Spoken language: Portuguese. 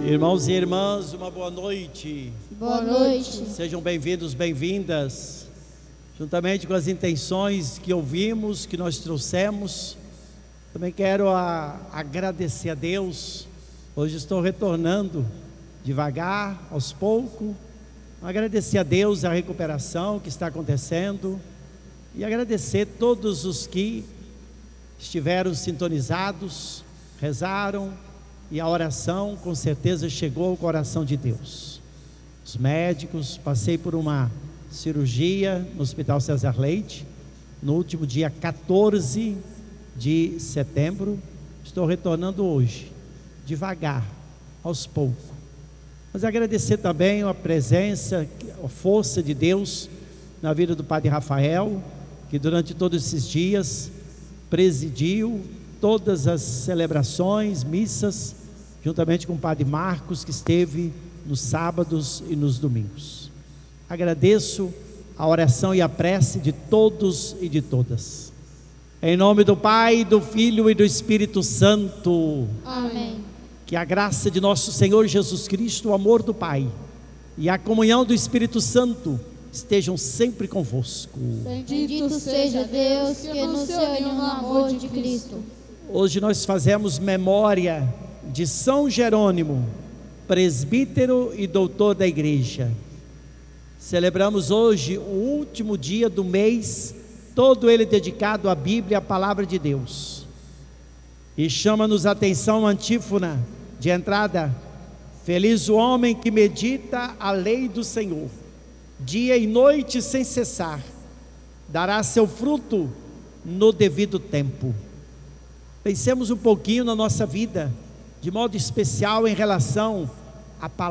Irmãos e irmãs, uma boa noite. Boa noite. Sejam bem-vindos, bem-vindas. Juntamente com as intenções que ouvimos, que nós trouxemos, também quero agradecer a Deus. Hoje estou retornando devagar, aos poucos. Agradecer a Deus a recuperação que está acontecendo e agradecer todos os que estiveram sintonizados, rezaram, e a oração com certeza chegou ao coração de Deus. Os médicos, passei por uma cirurgia no Hospital César Leite no último dia 14 de setembro. Estou retornando hoje, devagar, aos poucos. Mas agradecer também a presença, a força de Deus na vida do Padre Rafael, que durante todos esses dias presidiu todas as celebrações, missas, juntamente com o Padre Marcos, que esteve nos sábados e nos domingos. Agradeço a oração e a prece de todos e de todas. Em nome do Pai, do Filho e do Espírito Santo. Amém. Que a graça de nosso Senhor Jesus Cristo, o amor do Pai e a comunhão do Espírito Santo estejam sempre convosco. Bendito seja Deus que nos uniu no amor de Cristo. Hoje nós fazemos memória de São Jerônimo, presbítero e doutor da igreja. Celebramos hoje o último dia do mês, todo ele dedicado à Bíblia, à palavra de Deus. E chama-nos a atenção a antífona de entrada: feliz o homem que medita a lei do Senhor, dia e noite sem cessar, dará seu fruto no devido tempo. Pensemos um pouquinho na nossa vida, de modo especial em relação à palavra.